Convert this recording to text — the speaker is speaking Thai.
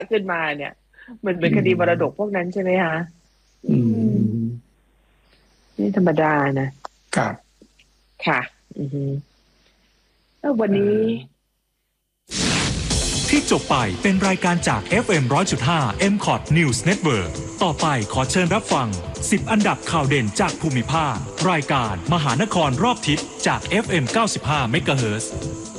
ขึ้นมาเนี่ยมันเป็นคดีมรดกพวกนั้นใช่ไหมคะอือืมมนี่ธรรมดานะครับค่ะอือฮึแล้ววันเอ่นี้อที่จบไปเป็นรายการจาก FM 100.5 m c o t News Network ต่อไปขอเชิญรับฟัง 10 อันดับข่าวเด่นจากภูมิภาครายการมหานครรอบทิศจาก FM 95 MHz